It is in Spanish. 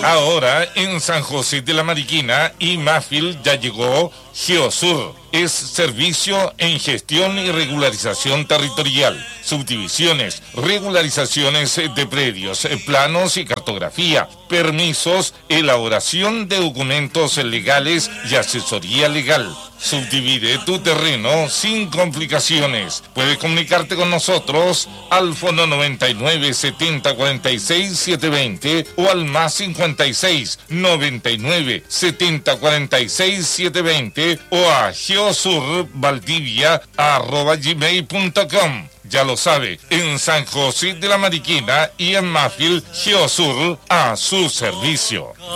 Ahora en San José de la Mariquina y Mafil ya llegó Geosur. Es servicio en gestión y regularización territorial, subdivisiones, regularizaciones de predios, planos y cartografía, permisos, elaboración de documentos legales y asesoría legal. Subdivide tu terreno sin complicaciones. Puedes comunicarte con nosotros al fono 99 70 46 720 o al más 56 99 70 46 720 o a geosurvaldivia@gmail.com. Ya lo sabe, en San José de la Mariquina y en Mafil, Geosur a su servicio.